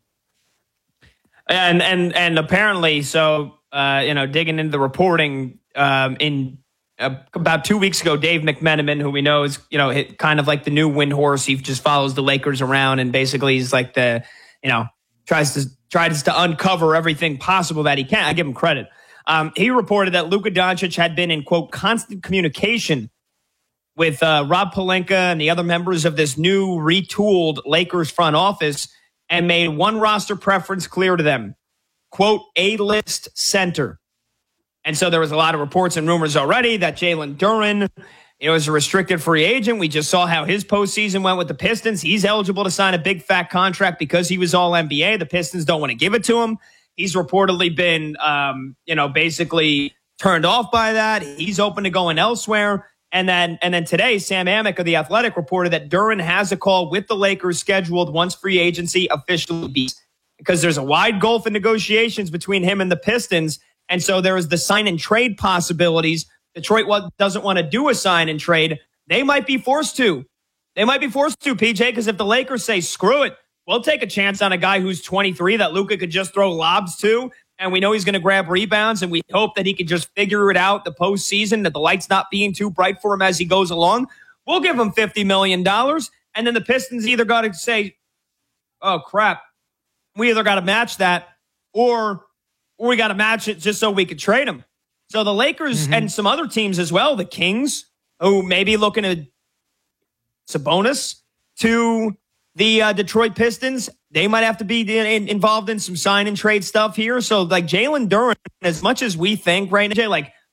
And and and apparently, so uh, you know, digging into the reporting um, in uh, about two weeks ago, Dave McMenamin, who we know is you know hit, kind of like the new Windhorse, he just follows the Lakers around and basically he's like the you know tries to tries to uncover everything possible that he can. I give him credit. Um, he reported that Luka Doncic had been in quote constant communication with uh, Rob Pelinka and the other members of this new retooled Lakers front office, and made one roster preference clear to them, quote, A-list center. And so there was a lot of reports and rumors already that Jalen Duren, you know, is a restricted free agent. We just saw how his postseason went with the Pistons. He's eligible to sign a big fat contract because he was all N B A. The Pistons don't want to give it to him. He's reportedly been, um, you know, basically turned off by that. He's open to going elsewhere. And then and then today, Sam Amick of The Athletic reported that Duren has a call with the Lakers scheduled once free agency officially begins, because there's a wide gulf in negotiations between him and the Pistons. And so there is the sign and trade possibilities. Detroit doesn't want to do a sign and trade. They might be forced to. They might be forced to, P J, because if the Lakers say, screw it, we'll take a chance on a guy who's twenty-three that Luka could just throw lobs to, and we know he's going to grab rebounds, and we hope that he can just figure it out the postseason, that the light's not being too bright for him as he goes along. We'll give him fifty million dollars, and then the Pistons either got to say, oh, crap, we either got to match that, or, or we got to match it just so we could trade him. So the Lakers mm-hmm. and some other teams as well, the Kings, who may be looking at Sabonis, to the uh, Detroit Pistons, they might have to be in, in, involved in some sign and trade stuff here. So, like, Jalen Duren, as much as we think right now, like,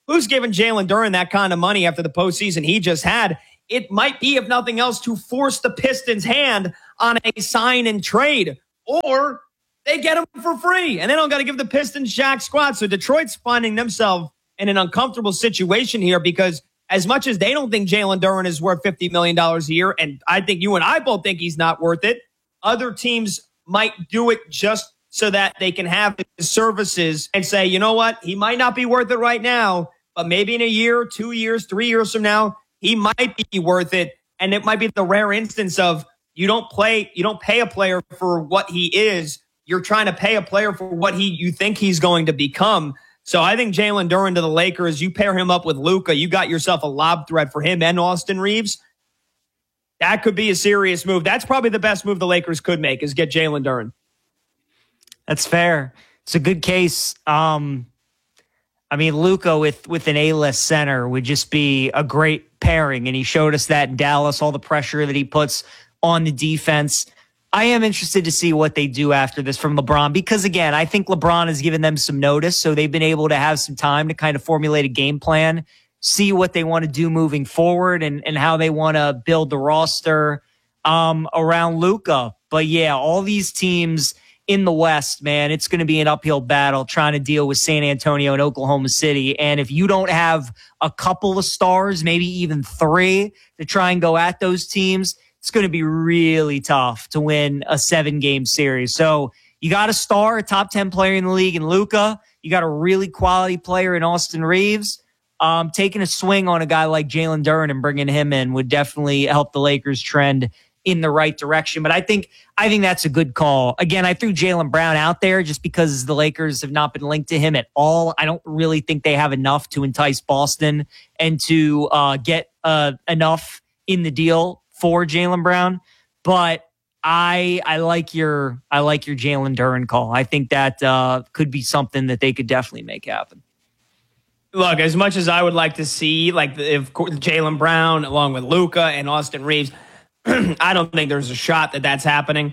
who's giving Jalen Duren that kind of money after the postseason he just had? It might be, if nothing else, to force the Pistons' hand on a sign and trade, or they get him for free and they don't got to give the Pistons jack squat. So Detroit's finding themselves in an uncomfortable situation here, because as much as they don't think Jalen Duren is worth fifty million dollars a year, and I think you and I both think he's not worth it, other teams might do it just so that they can have his services and say, you know what, he might not be worth it right now, but maybe in a year, two years, three years from now, he might be worth it. And it might be the rare instance of you don't play, you don't pay a player for what he is. You're trying to pay a player for what he you think he's going to become. So I think Jalen Duren to the Lakers, you pair him up with Luka, you got yourself a lob threat for him and Austin Reeves. That could be a serious move. That's probably the best move the Lakers could make, is get Jalen Duren. That's fair. It's a good case. Um, I mean, Luka with, with an A-list center would just be a great pairing, and he showed us that in Dallas, all the pressure that he puts on the defense. I am interested to see what they do after this from LeBron, because, again, I think LeBron has given them some notice, so they've been able to have some time to kind of formulate a game plan, see what they want to do moving forward, and, and how they want to build the roster um, around Luka. But, yeah, all these teams in the West, man, it's going to be an uphill battle trying to deal with San Antonio and Oklahoma City. And if you don't have a couple of stars, maybe even three, to try and go at those teams, it's going to be really tough to win a seven-game series. So you got a star, a top ten player in the league in Luka. You got a really quality player in Austin Reeves. Um, taking a swing on a guy like Jalen Duren and bringing him in would definitely help the Lakers trend in the right direction. But I think I think that's a good call. Again, I threw Jaylen Brown out there just because the Lakers have not been linked to him at all. I don't really think they have enough to entice Boston and to uh, get uh, enough in the deal for Jaylen Brown. But I I like your I like your Jalen Duren call. I think that uh, could be something that they could definitely make happen. Look, as much as I would like to see, like, if Jaylen Brown along with Luka and Austin Reeves, I don't think there's a shot that that's happening.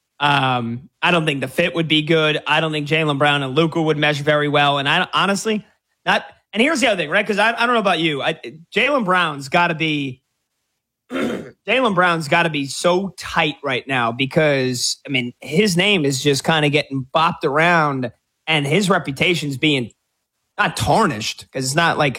Um, I don't think the fit would be good. I don't think Jaylen Brown and Luka would mesh very well. And I honestly, not. And here's the other thing, right? Because I, I don't know about you. Jaylen Brown's got to be. Jaylen Brown's got to be so tight right now, because I mean his name is just kind of getting bopped around, and his reputation's being not tarnished, because it's not like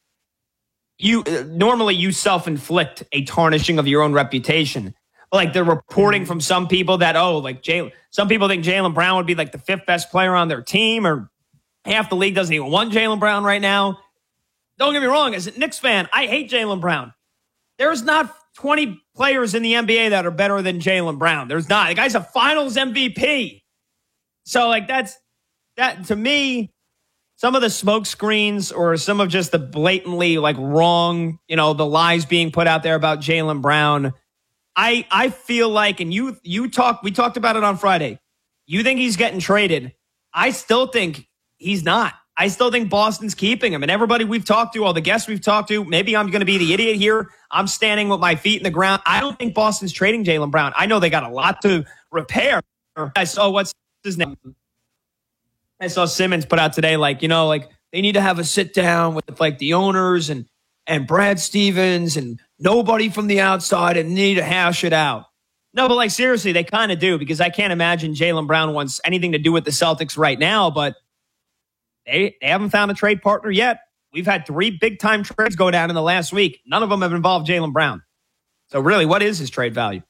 you normally you self-inflict a tarnishing of your own reputation. Like the reporting from some people that, oh, like Jaylen, some people think Jaylen Brown would be like the fifth best player on their team, or half the league doesn't even want Jaylen Brown right now. Don't get me wrong, as a Knicks fan, I hate Jaylen Brown. There's not twenty players in the N B A that are better than Jaylen Brown. There's not. The guy's a finals M V P. So like that's that to me. Some of the smoke screens, or some of just the blatantly like wrong, you know, the lies being put out there about Jaylen Brown. I I feel like, and you you talk, we talked about it on Friday. You think he's getting traded? I still think he's not. I still think Boston's keeping him. And everybody we've talked to, all the guests we've talked to, maybe I'm going to be the idiot here. I'm standing with my feet in the ground. I don't think Boston's trading Jaylen Brown. I know they got a lot to repair. I saw what's his name. I saw Simmons put out today, like, you know, like they need to have a sit down with like the owners and and Brad Stevens and nobody from the outside, and need to hash it out. No, but like seriously, they kind of do, because I can't imagine Jaylen Brown wants anything to do with the Celtics right now, but they, they haven't found a trade partner yet. We've had three big time trades go down in the last week. None of them have involved Jaylen Brown. So really, what is his trade value?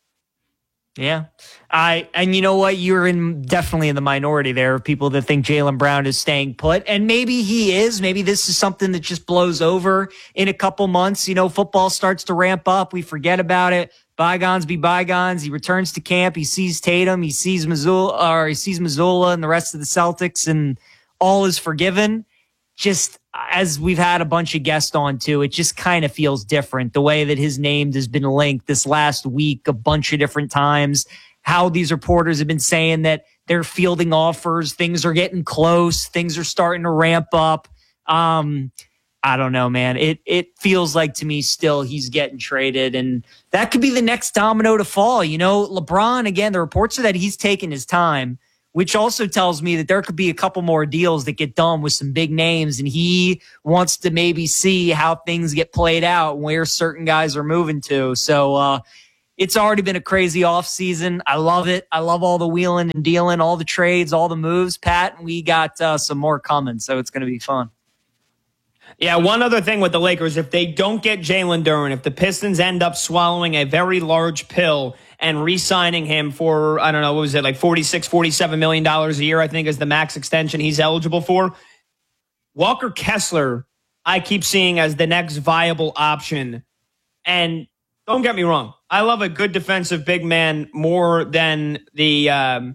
Yeah. I and you know what? You're in definitely in the minority there of people that think Jaylen Brown is staying put. And maybe he is. Maybe this is something that just blows over in a couple months. You know, football starts to ramp up. We forget about it. Bygones be bygones. He returns to camp. He sees Tatum. He sees Missoula, or he sees Missoula and the rest of the Celtics, and all is forgiven. Just as we've had a bunch of guests on too, it just kind of feels different. The way that his name has been linked this last week a bunch of different times, how these reporters have been saying that they're fielding offers, things are getting close, things are starting to ramp up. Um, I don't know, man. It it feels like to me still he's getting traded, and that could be the next domino to fall. You know, LeBron, again, the reports are that he's taking his time, which also tells me that there could be a couple more deals that get done with some big names, and he wants to maybe see how things get played out, where certain guys are moving to. So uh, it's already been a crazy offseason. I love it. I love all the wheeling and dealing, all the trades, all the moves, Pat, and we got uh, some more coming, so it's going to be fun. Yeah, one other thing with the Lakers, if they don't get Jalen Duren, if the Pistons end up swallowing a very large pill and re-signing him for, I don't know, what was it, like forty-six, forty-seven million dollars a year, I think is the max extension he's eligible for. Walker Kessler, I keep seeing as the next viable option. And don't get me wrong, I love a good defensive big man more than the um,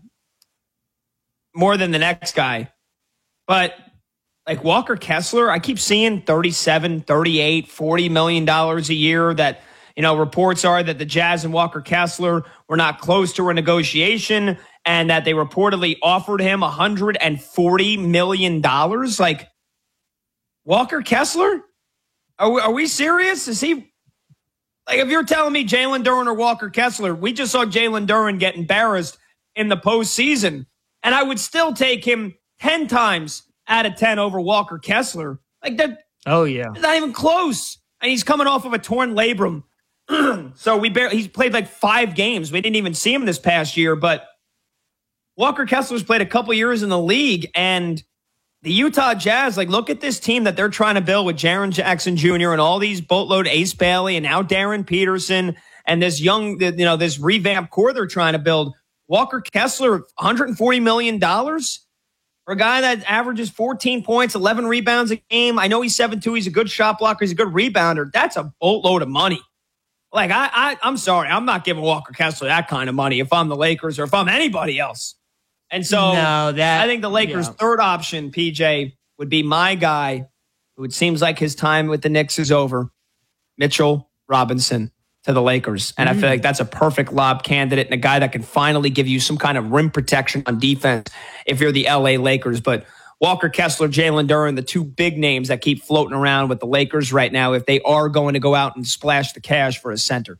more than the next guy. But like Walker Kessler, I keep seeing thirty-seven, thirty-eight, forty million dollars a year. That, you know, reports are that the Jazz and Walker Kessler were not close to a negotiation and that they reportedly offered him one hundred forty million dollars. Like, Walker Kessler? Are we, are we serious? Is he, like, if you're telling me Jalen Duren or Walker Kessler, we just saw Jalen Duren get embarrassed in the postseason, and I would still take him ten times out of ten over Walker Kessler. Like that. Oh, yeah. Not even close. And he's coming off of a torn labrum. So we barely, he's played like five games. We didn't even see him this past year, but Walker Kessler's played a couple years in the league, and the Utah Jazz, like, look at this team that they're trying to build with Jaren Jackson Junior and all these boatload Ace Bailey and now Darren Peterson and this young, you know, this revamped core they're trying to build. Walker Kessler, one hundred forty million dollars? For a guy that averages fourteen points, eleven rebounds a game. I know he's seven two. He's a good shot blocker. He's a good rebounder. That's a boatload of money. Like, I, I, I'm sorry. I'm not giving Walker Kessler that kind of money if I'm the Lakers or if I'm anybody else. And so no, that, I think the Lakers' yeah. third option, P J, would be my guy, who it seems like his time with the Knicks is over, Mitchell Robinson to the Lakers. And mm-hmm. I feel like that's a perfect lob candidate and a guy that can finally give you some kind of rim protection on defense if you're the L A Lakers. But Walker Kessler, Jalen Duren, the two big names that keep floating around with the Lakers right now if they are going to go out and splash the cash for a center.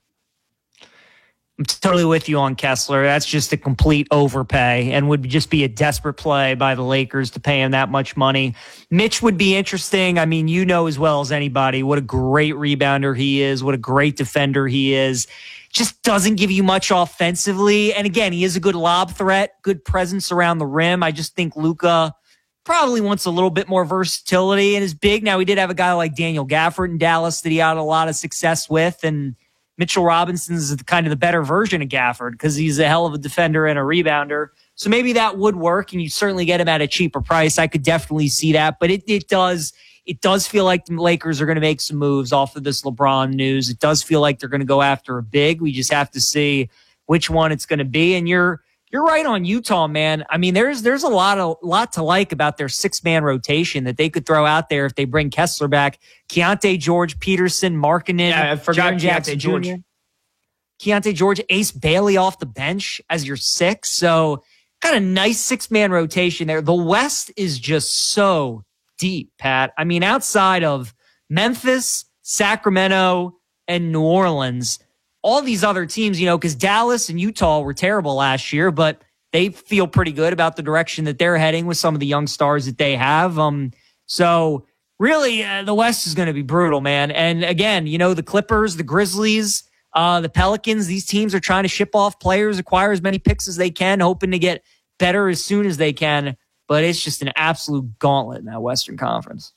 I'm totally with you on Kessler. That's just a complete overpay and would just be a desperate play by the Lakers to pay him that much money. Mitch would be interesting. I mean, you know as well as anybody what a great rebounder he is, what a great defender he is. Just doesn't give you much offensively. And again, he is a good lob threat, good presence around the rim. I just think Luka probably wants a little bit more versatility and is big. Now, we did have a guy like Daniel Gafford in Dallas that he had a lot of success with, and Mitchell Robinson is kind of the better version of Gafford because he's a hell of a defender and a rebounder. So maybe that would work, and you certainly get him at a cheaper price. I could definitely see that, but it, it does it does feel like the Lakers are going to make some moves off of this LeBron news. It does feel like they're going to go after a big. We just have to see which one it's going to be. And you're you're right on Utah, man. I mean, there's there's a lot of lot to like about their six man rotation that they could throw out there if they bring Kessler back. Keontae George, Peterson, Markkanen, yeah, I forgot Jaren Jackson George. Junior Keontae George, Ace Bailey off the bench as your six. So kind of nice six man rotation there. The West is just so deep, Pat. I mean, outside of Memphis, Sacramento, and New Orleans, all these other teams, you know, because Dallas and Utah were terrible last year, but they feel pretty good about the direction that they're heading with some of the young stars that they have. Um, so really, uh, the West is going to be brutal, man. And again, you know, the Clippers, the Grizzlies, uh, the Pelicans, these teams are trying to ship off players, acquire as many picks as they can, hoping to get better as soon as they can. But it's just an absolute gauntlet in that Western Conference.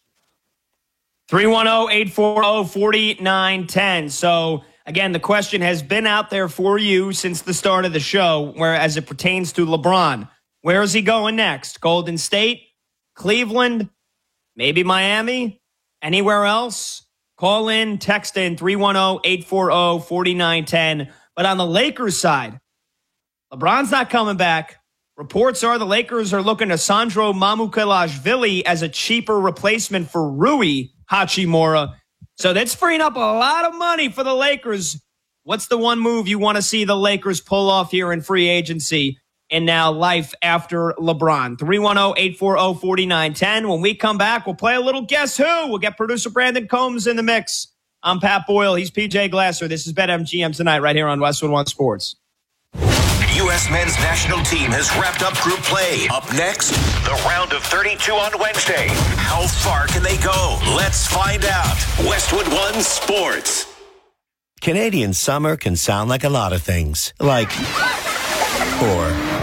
three one zero, eight four zero, four nine one zero. So, again, the question has been out there for you since the start of the show, where as it pertains to LeBron. Where is he going next? Golden State? Cleveland? Maybe Miami? Anywhere else? Call in, text in, three one zero, eight four zero, four nine one zero. But on the Lakers side, LeBron's not coming back. Reports are the Lakers are looking to Sandro Mamukelashvili as a cheaper replacement for Rui Hachimura. So that's freeing up a lot of money for the Lakers. What's the one move you want to see the Lakers pull off here in free agency and now life after LeBron? three one zero, eight four zero, four nine one zero. When we come back, we'll play a little Guess Who. We'll get producer Brandon Combs in the mix. I'm Pat Boyle. He's P J Glasser. This is BetMGM Tonight right here on Westwood One Sports. U S men's national team has wrapped up group play. Up next, the round of thirty-two on Wednesday. How far can they go? Let's find out. Westwood One Sports. Canadian summer can sound like a lot of things. Like, or...